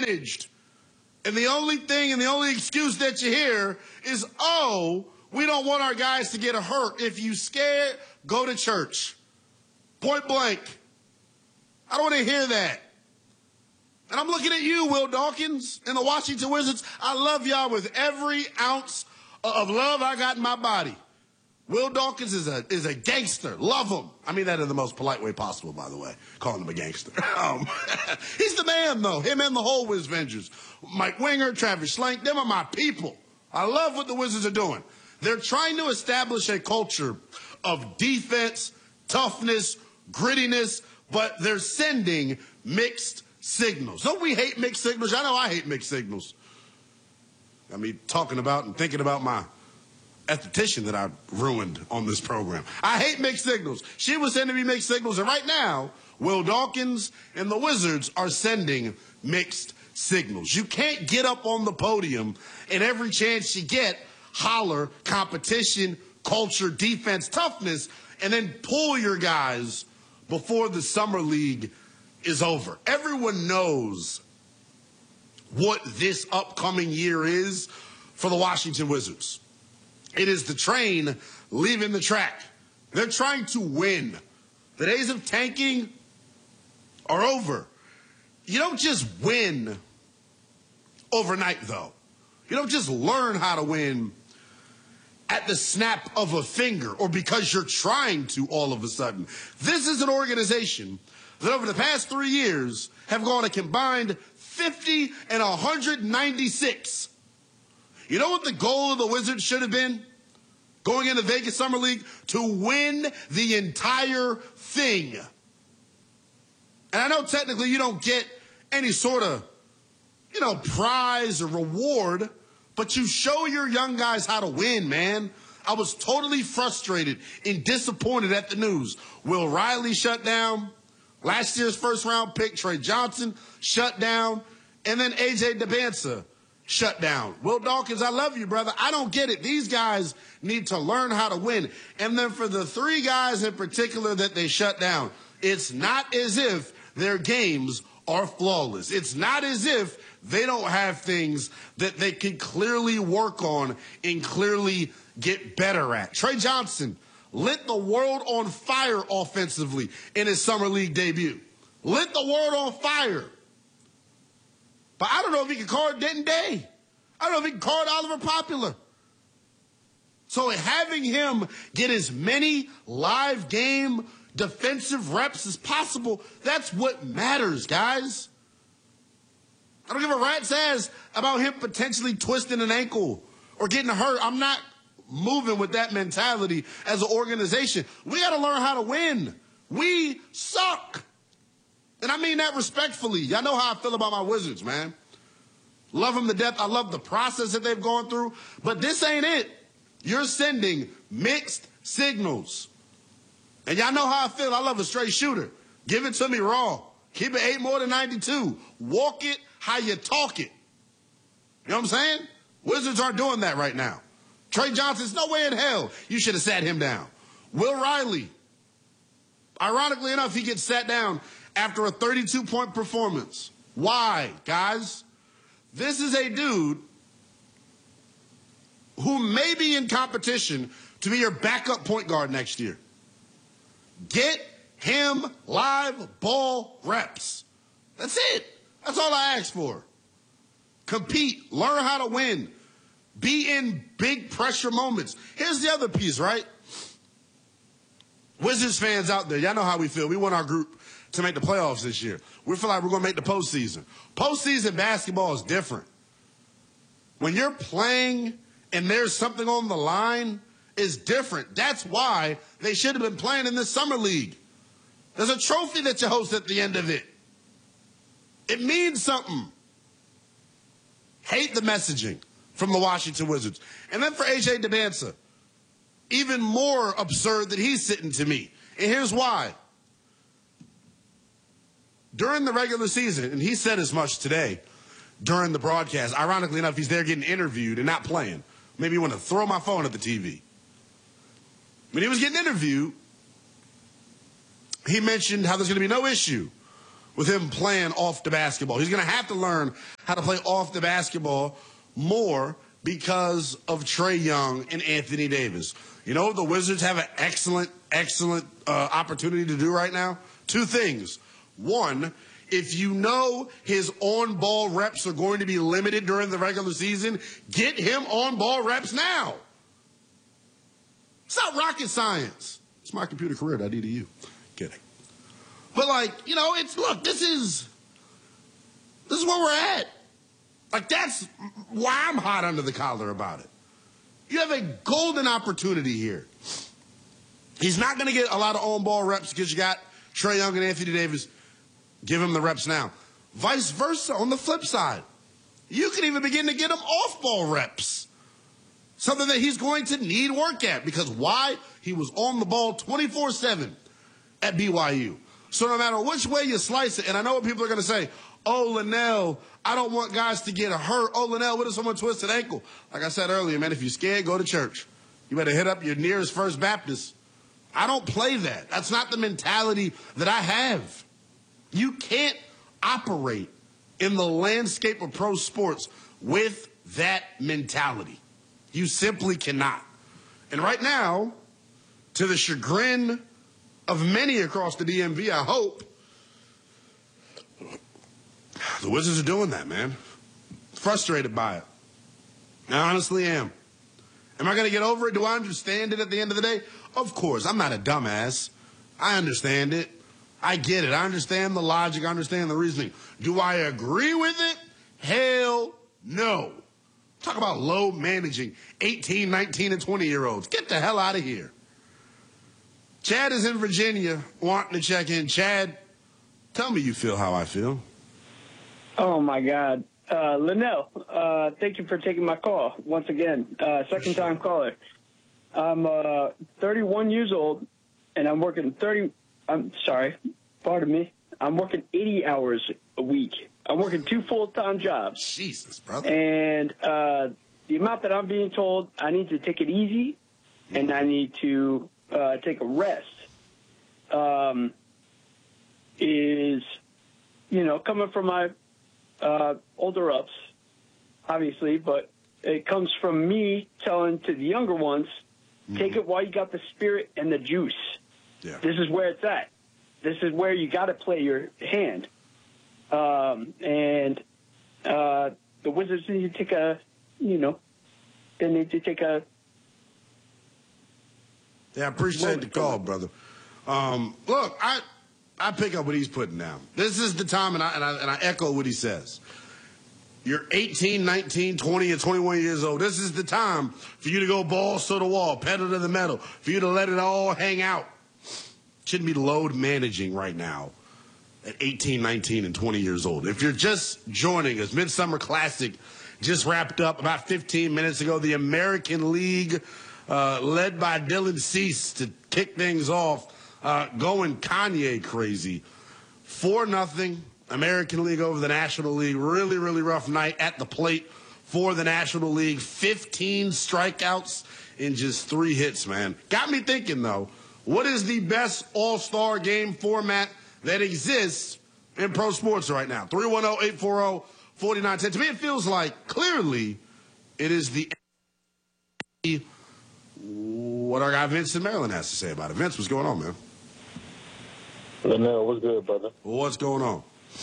managed. And the only thing and the only excuse that you hear is, oh, we don't want our guys to get hurt. If you scared, go to church. Point blank. I don't want to hear that. And I'm looking at you, Will Dawkins, and the Washington Wizards. I love y'all with every ounce of love I got in my body. Will Dawkins is a gangster. Love him. I mean that in the most polite way possible, by the way, calling him a gangster. He's the man, though. Him and the whole Wizvengers. Mike Winger, Travis Schlenk, them are my people. I love what the Wizards are doing. They're trying to establish a culture of defense, toughness, grittiness, but they're sending mixed signals. Don't we hate mixed signals? I know I hate mixed signals. I mean, talking about and thinking about my esthetician that I ruined on this program. I hate mixed signals. She was sending me mixed signals, and right now, Will Dawkins and the Wizards are sending mixed signals. You can't get up on the podium and every chance you get, holler competition, culture, defense, toughness, and then pull your guys before the summer league is over. Everyone knows what this upcoming year is for the Washington Wizards. It is the train leaving the track. They're trying to win. The days of tanking are over. You don't just win overnight, though. You don't just learn how to win at the snap of a finger or because you're trying to all of a sudden. This is an organization that over the past 3 years have gone a combined 50 and 196. You know what the goal of the Wizards should have been going into Vegas Summer League? To win the entire thing. And I know technically you don't get any sort of, prize or reward, but you show your young guys how to win, man. I was totally frustrated and disappointed at the news. Will Riley shut down. Last year's first-round pick, Trey Johnson, shut down. And then A.J. Dybantsa shut down. Will Dawkins, I love you, brother. I don't get it. These guys need to learn how to win. And then for the 3 guys in particular that they shut down, it's not as if their games are flawless. It's not as if they don't have things that they can clearly work on and clearly get better at. Trey Johnson lit the world on fire offensively in his summer league debut. Lit the world on fire. But I don't know if he can guard Denton Day. I don't know if he can guard Oliver Popular. So having him get as many live game defensive reps as possible, that's what matters, guys. I don't give a rat's ass about him potentially twisting an ankle or getting hurt. I'm not moving with that mentality as an organization. We got to learn how to win. We suck. And I mean that respectfully. Y'all know how I feel about my Wizards, man. Love them to death. I love the process that they've gone through. But this ain't it. You're sending mixed signals. And y'all know how I feel. I love a straight shooter. Give it to me raw. Keep it 8 more than 92. Walk it how you talk it. You know what I'm saying? Wizards aren't doing that right now. Trey Johnson's no way in hell you should have sat him down. Will Riley, ironically enough, he gets sat down after a 32-point performance. Why, guys? This is a dude who may be in competition to be your backup point guard next year. Get him live ball reps. That's it. That's all I ask for. Compete. Learn how to win. Be in big pressure moments. Here's the other piece, right? Wizards fans out there, y'all know how we feel. We want our group to make the playoffs this year. We feel like we're going to make the postseason. Postseason basketball is different. When you're playing and there's something on the line, it's different. That's why they should have been playing in this summer league. There's a trophy that you host at the end of it. It means something. Hate the messaging from the Washington Wizards. And then for A.J. Dybantsa, even more absurd that he's sitting to me. And here's why. During the regular season, and he said as much today during the broadcast, ironically enough, he's there getting interviewed and not playing. Maybe you want to throw my phone at the TV. When he was getting interviewed, he mentioned how there's going to be no issue with him playing off the basketball. He's going to have to learn how to play off the basketball more because of Trae Young and Anthony Davis. You know what the Wizards have an excellent opportunity to do right now? Two things. One, if you know his on-ball reps are going to be limited during the regular season, get him on-ball reps now. It's not rocket science. It's my computer career.edu. Kidding. But, this is where we're at. Like, that's why I'm hot under the collar about it. You have a golden opportunity here. He's not going to get a lot of on-ball reps because you got Trae Young and Anthony Davis. Give him the reps now. Vice versa, on the flip side, you can even begin to get him off-ball reps. Something that he's going to need work at. Because why? He was on the ball 24/7 at BYU. So no matter which way you slice it, and I know what people are going to say, oh, Linnell, I don't want guys to get hurt. Oh, Linnell, what if someone twisted ankle? Like I said earlier, man, if you're scared, go to church. You better hit up your nearest First Baptist. I don't play that. That's not the mentality that I have. You can't operate in the landscape of pro sports with that mentality. You simply cannot. And right now, to the chagrin of many across the DMV, I hope, the Wizards are doing that, man. Frustrated by it. I honestly am. Am I going to get over it? Do I understand it at the end of the day? Of course. I'm not a dumbass. I understand it. I get it. I understand the logic. I understand the reasoning. Do I agree with it? Hell no. Talk about low managing 18, 19, and 20-year-olds. Get the hell out of here. Chad is in Virginia wanting to check in. Chad, tell me you feel how I feel. Oh, my God. Linnell, thank you for taking my call once again. Second-time caller. I'm 31 years old, and I'm working I'm working 80 hours a week. I'm working 2 full-time jobs. Jesus, brother. And the amount that I'm being told I need to take it easy and I need to take a rest is, coming from my older ups, obviously, but it comes from me telling to the younger ones, take it while you got the spirit and the juice. Yeah. This is where it's at. This is where you got to play your hand. And the Wizards need to take they need to take a. Yeah, I appreciate the call, brother. Look, I pick up what he's putting down. This is the time, and I echo what he says. You're 18, 19, 20, and 21 years old. This is the time for you to go balls to the wall, pedal to the metal, for you to let it all hang out. Shouldn't be load managing right now at 18, 19, and 20 years old. If you're just joining us, Midsummer Classic just wrapped up about 15 minutes ago. The American League, led by Dylan Cease to kick things off, going Kanye crazy. 4-0. American League over the National League. Really, really rough night at the plate for the National League. 15 strikeouts in just 3 hits, man. Got me thinking, though, what is the best all-star game format that exists in pro sports right now? 310-840-4910. To me, it feels like, clearly, it is the what our guy Vince in Maryland has to say about it. Vince, what's going on, man? Linnell, what's good, brother? What's going on?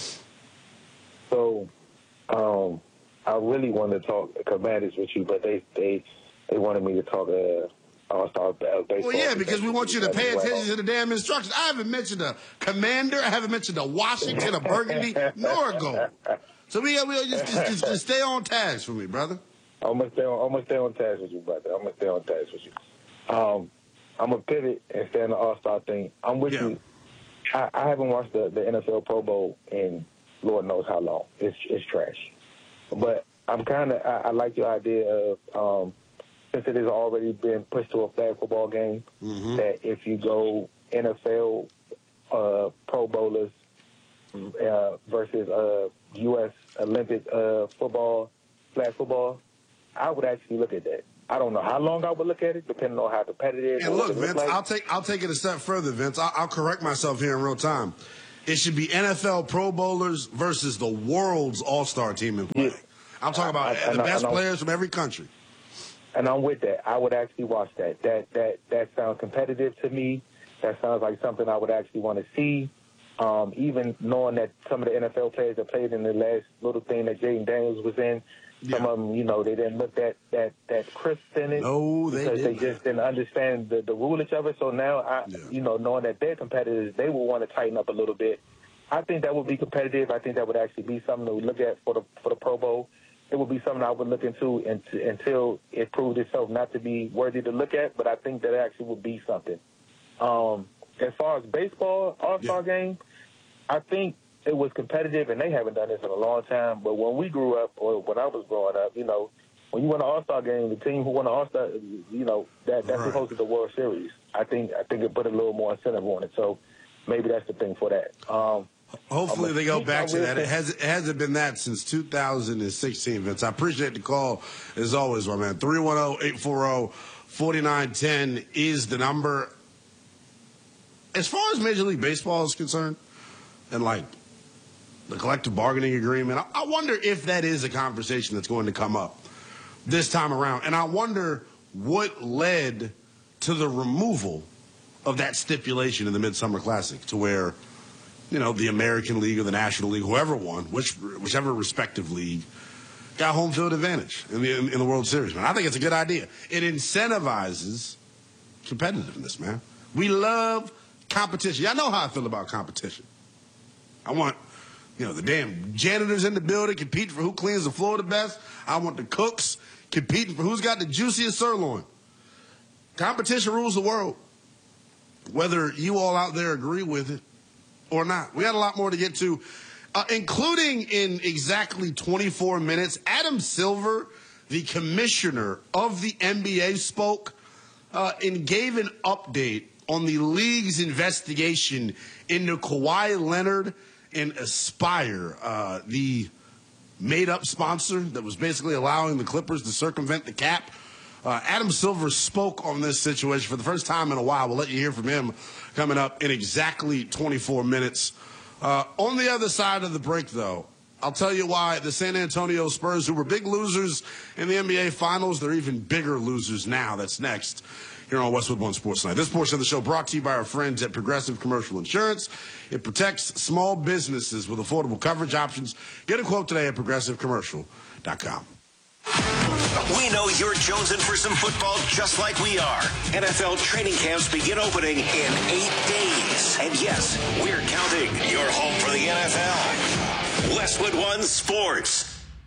So, I really wanted to talk Commanders with you, but they wanted me to talk All-Star baseball. Well, yeah, because we want you to pay attention to the damn instructions. I haven't mentioned a Commander. I haven't mentioned a Washington, a Burgundy, nor a Gold. So we just stay on task for me, brother. I'm gonna stay on task with you, brother. I'm gonna stay on task with you. I'm gonna pivot and stay on the All-Star thing. I'm with you. I haven't watched the NFL Pro Bowl in Lord knows how long. It's trash. But I like your idea of since it has already been pushed to a flag football game, that if you go NFL Pro Bowlers versus U.S. Olympic football, flag football, I would actually look at that. I don't know how long I would look at it, depending on how competitive. And look, Vince, like. I'll take it a step further, Vince. I'll correct myself here in real time. It should be NFL Pro Bowlers versus the world's all-star team in play. I'm talking about the best players from every country. And I'm with that. I would actually watch that. That sounds competitive to me. That sounds like something I would actually want to see. Even knowing that some of the NFL players that played in the last little thing that Jaden Daniels was in, some of them, they didn't look that crisp in it. No, because they just didn't understand the rulage of it. So now, knowing that they're competitors, they will want to tighten up a little bit. I think that would be competitive. I think that would actually be something to look at for the Pro Bowl. It would be something I would look into until it proved itself not to be worthy to look at, but I think that actually would be something. As far as baseball, All-Star game, I think it was competitive, and they haven't done this in a long time. But when we grew up, or when I was growing up, when you win an All-Star game, the team who won the All-Star, that's who hosted the World Series. I think it put a little more incentive on it. So maybe that's the thing for that. Hopefully they go back to that. It hasn't been that since 2016, Vince. I appreciate the call, as always, my man. 310-840-4910 is the number. As far as Major League Baseball is concerned, and like the collective bargaining agreement, I wonder if that is a conversation that's going to come up this time around. And I wonder what led to the removal of that stipulation in the Midsummer Classic, to where the American League or the National League, whoever won, whichever respective league, got home field advantage in the World Series, man. I think it's a good idea. It incentivizes competitiveness, man. We love competition. Y'all know how I feel about competition. I want, the damn janitors in the building competing for who cleans the floor the best. I want the cooks competing for who's got the juiciest sirloin. Competition rules the world, whether you all out there agree with it or not. We got a lot more to get to, including in exactly 24 minutes. Adam Silver, the commissioner of the NBA, spoke and gave an update on the league's investigation into Kawhi Leonard and Aspire, the made-up sponsor that was basically allowing the Clippers to circumvent the cap. Adam Silver spoke on this situation for the first time in a while. We'll let you hear from him coming up in exactly 24 minutes. On the other side of the break, though, I'll tell you why the San Antonio Spurs, who were big losers in the NBA Finals, they're even bigger losers now. That's next here on Westwood One Sports Night. This portion of the show brought to you by our friends at Progressive Commercial Insurance. It protects small businesses with affordable coverage options. Get a quote today at progressivecommercial.com. We know you're chosen for some football just like we are. NFL training camps begin opening in 8 days. And yes, we're counting. You're home for the NFL. Westwood One Sports.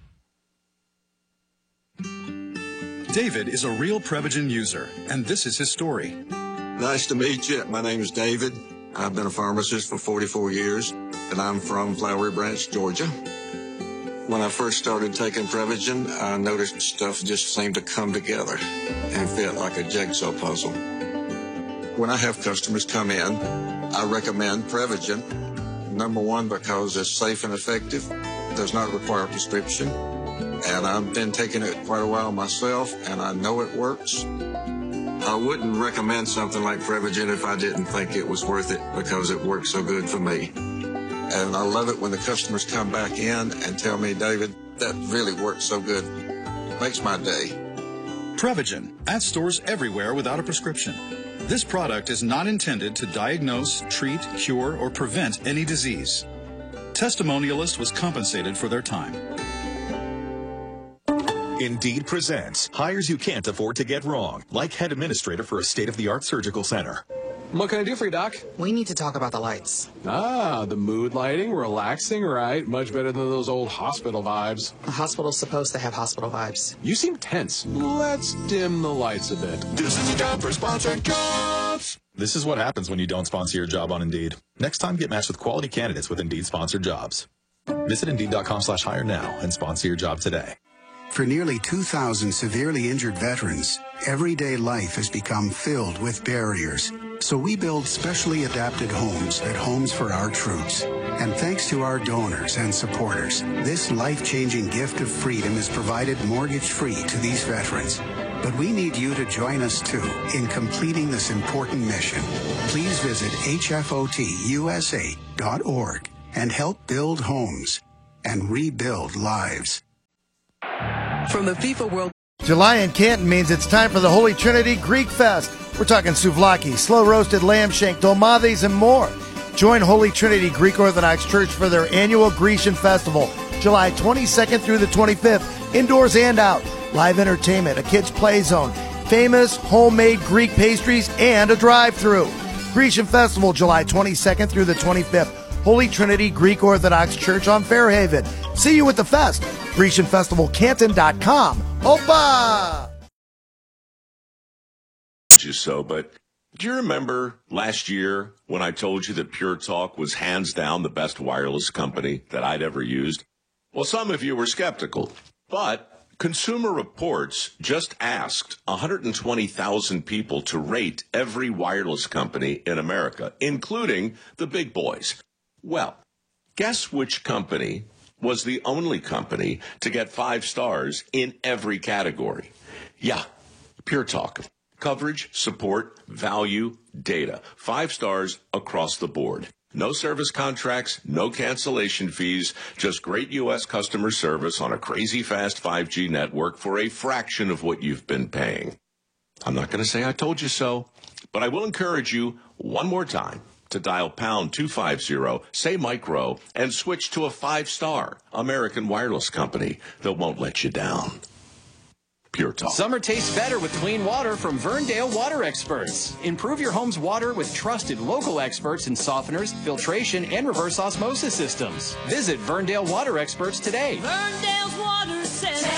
David is a real Prevagen user, and this is his story. Nice to meet you. My name is David. I've been a pharmacist for 44 years, and I'm from Flowery Branch, Georgia. When I first started taking Prevagen, I noticed stuff just seemed to come together and fit like a jigsaw puzzle. When I have customers come in, I recommend Prevagen. Number one, because it's safe and effective, does not require a prescription, and I've been taking it quite a while myself, and I know it works. I wouldn't recommend something like Prevagen if I didn't think it was worth it, because it works so good for me. And I love it when the customers come back in and tell me, David, that really works so good. It makes my day. Prevagen, at stores everywhere without a prescription. This product is not intended to diagnose, treat, cure, or prevent any disease. Testimonialist was compensated for their time. Indeed presents hires you can't afford to get wrong, like head administrator for a state-of-the-art surgical center. What can I do for you, Doc? We need to talk about the lights. Ah, the mood lighting, relaxing, right? Much better than those old hospital vibes. A hospital's supposed to have hospital vibes. You seem tense. Let's dim the lights a bit. This is a job for sponsored jobs. This is what happens when you don't sponsor your job on Indeed. Next time, get matched with quality candidates with Indeed sponsored jobs. Visit Indeed.com/hire now and sponsor your job today. For nearly 2,000 severely injured veterans, everyday life has become filled with barriers. So we build specially adapted homes at Homes for Our Troops. And thanks to our donors and supporters, this life-changing gift of freedom is provided mortgage-free to these veterans. But we need you to join us, too, in completing this important mission. Please visit hfotusa.org and help build homes and rebuild lives. From the FIFA World July in Canton means it's time for the Holy Trinity Greek Fest. We're talking souvlaki, slow-roasted lamb shank, dolmades, and more. Join Holy Trinity Greek Orthodox Church for their annual Grecian Festival, July 22nd through the 25th, indoors and out. Live entertainment, a kids' play zone, famous homemade Greek pastries, and a drive-thru. Grecian Festival, July 22nd through the 25th. Holy Trinity Greek Orthodox Church on Fairhaven. See you at the fest. GrecianFestivalCanton.com. Opa! But do you remember last year when I told you that Pure Talk was hands down the best wireless company that I'd ever used? Well, some of you were skeptical, but Consumer Reports just asked 120,000 people to rate every wireless company in America, including the big boys. Well, guess which company was the only company to get 5 stars in every category? Yeah, Pure Talk. Coverage, support, value, data. 5 stars across the board. No service contracts, no cancellation fees, just great U.S. customer service on a crazy fast 5G network for a fraction of what you've been paying. I'm not going to say I told you so, but I will encourage you one more time to dial pound 250, say micro, and switch to a 5-star American wireless company that won't let you down. Pure Talk. Summer tastes better with clean water from Verndale Water Experts. Improve your home's water with trusted local experts in softeners, filtration, and reverse osmosis systems. Visit Verndale Water Experts today. Verndale's Water Center.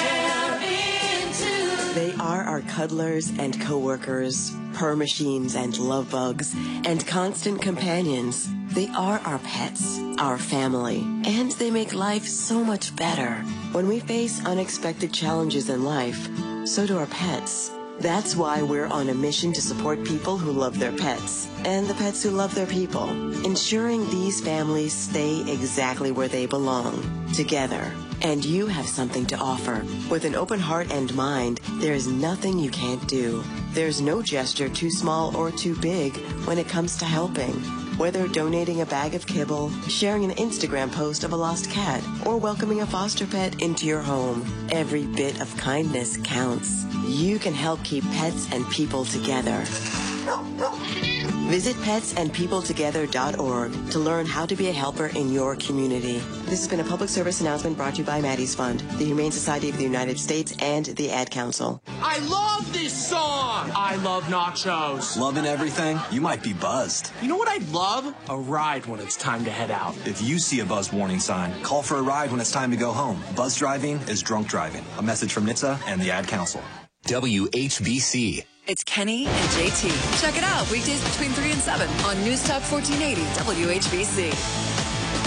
They are our cuddlers and co-workers, purr machines and love bugs, and constant companions. They are our pets, our family, and they make life so much better. When we face unexpected challenges in life, so do our pets. That's why we're on a mission to support people who love their pets and the pets who love their people, ensuring these families stay exactly where they belong, together. And you have something to offer. With an open heart and mind, there is nothing you can't do. There's no gesture too small or too big when it comes to helping. Whether donating a bag of kibble, sharing an Instagram post of a lost cat, or welcoming a foster pet into your home, every bit of kindness counts. You can help keep pets and people together. Visit petsandpeopletogether.org to learn how to be a helper in your community. This has been a public service announcement brought to you by Maddie's Fund, the Humane Society of the United States, and the Ad Council. I love this song! I love nachos. Loving everything? You might be buzzed. You know what I'd love? A ride when it's time to head out. If you see a buzz warning sign, call for a ride when it's time to go home. Buzz driving is drunk driving. A message from NHTSA and the Ad Council. WHBC. It's Kenny and JT. Check it out weekdays between 3 and 7 on News Talk 1480 WHBC.